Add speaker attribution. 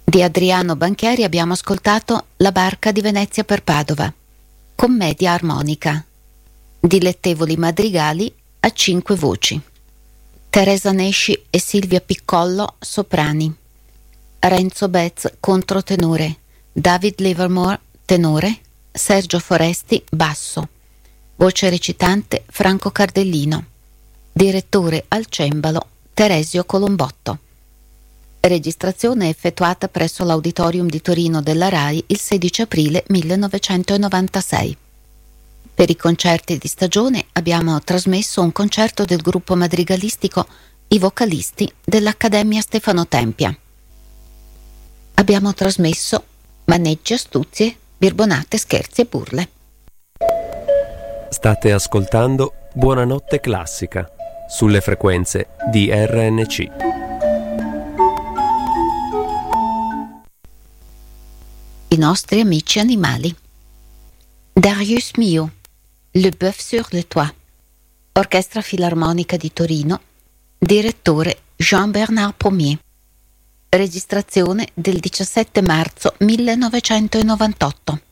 Speaker 1: Di Adriano Banchieri abbiamo ascoltato La barca di Venezia per Padova, commedia armonica. Dilettevoli madrigali a 5 voci. Teresa Nesci e Silvia Piccollo, soprani. Renzo Betz, controtenore. David Livermore, tenore. Sergio Foresti, basso. Voce recitante Franco Cardellino. Direttore al cembalo Teresio Colombotto. Registrazione effettuata presso l'Auditorium di Torino della RAI il 16 aprile 1996. Per i concerti di stagione abbiamo trasmesso un concerto del gruppo madrigalistico I Vocalisti dell'Accademia Stefano Tempia. Abbiamo trasmesso Maneggi, astuzie, birbonate, scherzi e burle.
Speaker 2: State ascoltando Buonanotte Classica sulle frequenze di RNC.
Speaker 1: I nostri amici animali. Darius Milhaud, Le Bœuf sur le Toit. Orchestra Filarmonica di Torino. Direttore Jean-Bernard Pommier. Registrazione del 17 marzo 1998.